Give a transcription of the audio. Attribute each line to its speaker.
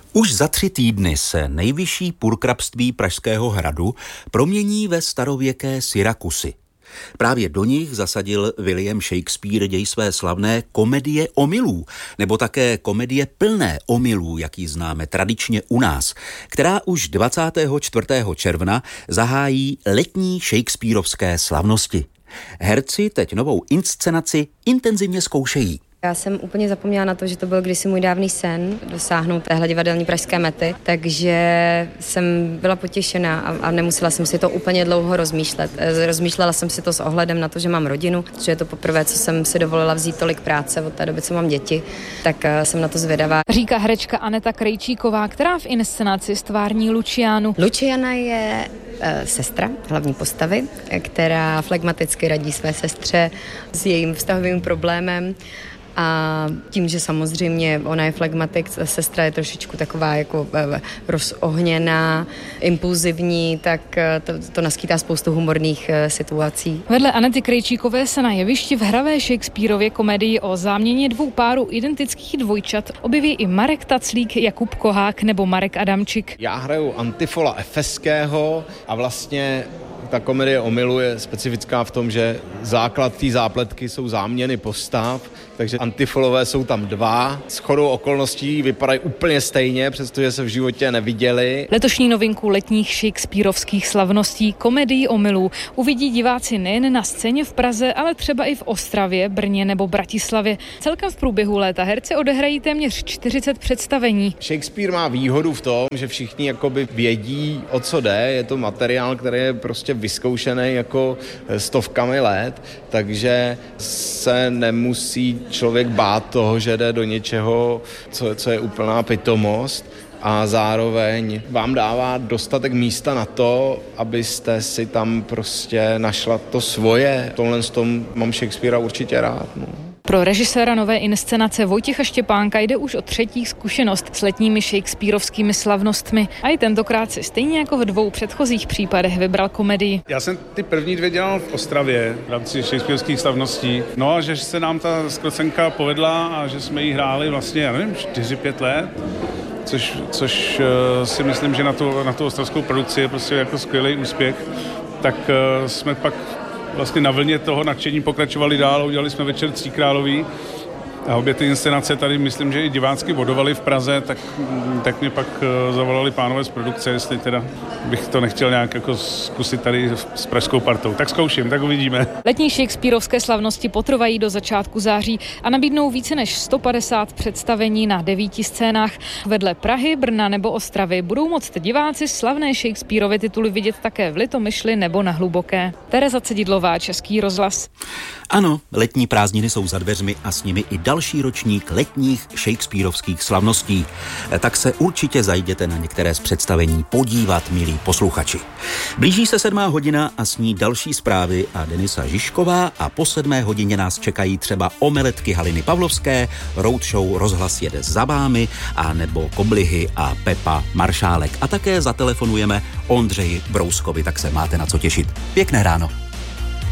Speaker 1: Už za 3 týdny se nejvyšší purkrabství Pražského hradu promění ve starověké Syrakusy. Právě do nich zasadil William Shakespeare děj své slavné komedie omylů, nebo také komedie plné omylů, jak ji známe tradičně u nás, která už 24. června zahájí letní shakespearovské slavnosti. Herci teď novou inscenaci intenzivně zkoušejí.
Speaker 2: Já jsem úplně zapomněla na to, že to byl kdysi můj dávný sen dosáhnout téhle divadelní pražské mety, takže jsem byla potěšená a nemusela jsem si to úplně dlouho rozmýšlet. Rozmýšlela jsem si to s ohledem na to, že mám rodinu, že je to poprvé, co jsem si dovolila vzít tolik práce od té doby, co mám děti, tak jsem na to zvědavá.
Speaker 3: Říká herečka Aneta Krejčíková, která v inscenaci stvární Lucianu.
Speaker 2: Luciana je sestra hlavní postavy, která flegmaticky radí své sestře s jejím vztahovým problémem. A tím, že samozřejmě ona je flegmatik, sestra je trošičku taková jako rozohněná, impulzivní, tak to naskýtá spoustu humorných situací.
Speaker 3: Vedle Anety Krejčíkové se na jevišti v hravé Shakespearově komedii o záměně 2 párů identických dvojčat objeví i Marek Taclík, Jakub Kohák nebo Marek Adamčik.
Speaker 4: Já hraju Antifola Efeského a vlastně ta komedie omylu je specifická v tom, že základ té zápletky jsou záměny postav, takže antifolové jsou tam 2. Shodou okolností vypadají úplně stejně, přestože se v životě neviděli.
Speaker 3: Letošní novinku letních shakespearovských slavností komedii omylů uvidí diváci nejen na scéně v Praze, ale třeba i v Ostravě, Brně nebo Bratislavě. Celkem v průběhu léta herci odehrají téměř 40 představení.
Speaker 4: Shakespeare má výhodu v tom, že všichni jakoby vědí, o co jde. Je to materiál, který je prostě vyzkoušený jako stovkami let, takže se nemusí člověk bát toho, že jde do něčeho, co je úplná pitomost, a zároveň vám dává dostatek místa na to, abyste si tam prostě našla to svoje. Tohle s tom mám Shakespearea určitě rád. No.
Speaker 3: Pro režiséra nové inscenace Vojtěcha Štěpánka jde už o 3. zkušenost s letními shakespearovskými slavnostmi. A i tentokrát si stejně jako v 2 předchozích případech vybral komedii.
Speaker 5: Já jsem ty první 2 dělal v Ostravě v rámci shakespearovských slavností. No a že se nám ta zkrocenka povedla a že jsme ji hráli vlastně, já nevím, 4-5 let. Což si myslím, že na tu ostravskou produkci je prostě jako skvělý úspěch. Tak jsme pak vlastně na vlně toho nadšení pokračovali dál, udělali jsme večer Tříkrálový a obě ty inscenace tady myslím, že i divácky bodovali v Praze, tak mě pak zavolali pánové z produkce, jestli teda bych to nechtěl nějak jako zkusit tady s pražskou partou. Tak zkouším, tak uvidíme.
Speaker 3: Letní shakespearovské slavnosti potrvají do začátku září a nabídnou více než 150 představení na 9 scénách. Vedle Prahy, Brna nebo Ostravy budou moct diváci slavné Shakespearovy tituly vidět také v Litomyšli nebo na Hluboké. Tereza Cedidlová, Český rozhlas.
Speaker 1: Ano, letní prázdniny jsou za dveřmi a s nimi i další ročník letních shakespearovských slavností. Tak se určitě zajděte na některé z představení podívat, milí posluchači. Blíží se 7. hodina a s ní další zprávy a Denisa Žižková a po 7. hodině nás čekají třeba omeletky Haliny Pavlovské, roadshow Rozhlas jede za vámi a nebo Koblihy a Pepa Maršálek. A také zatelefonujeme Ondřeji Brouskovi, tak se máte na co těšit. Pěkné ráno.